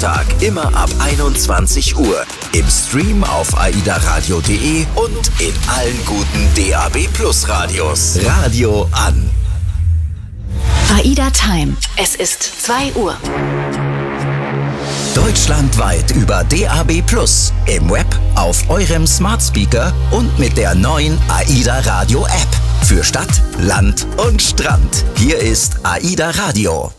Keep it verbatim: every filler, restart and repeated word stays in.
Sonntag immer ab einundzwanzig Uhr. Im Stream auf aidaradio punkt de und in allen guten D A B Plus Radios. Radio an. AIDA Time. Es ist zwei Uhr. Deutschlandweit über D A B Plus, im Web, auf eurem Smart Speaker und mit der neuen AIDA Radio App. Für Stadt, Land und Strand. Hier ist AIDA Radio.